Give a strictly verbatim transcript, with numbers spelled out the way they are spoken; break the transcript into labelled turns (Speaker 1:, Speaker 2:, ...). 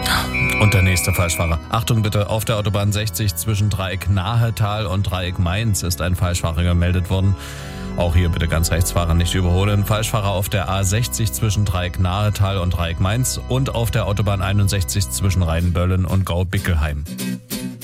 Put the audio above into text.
Speaker 1: Und der nächste Falschfahrer. Achtung bitte, auf der Autobahn sechzig zwischen Dreieck Nahetal und Dreieck Mainz ist ein Falschfahrer gemeldet worden. Auch hier bitte ganz rechts fahren, nicht überholen. Falschfahrer auf der A sechzig zwischen Dreieck Nahetal und Dreieck Mainz und auf der Autobahn einundsechzig zwischen Rheinböllen und Gaubickelheim.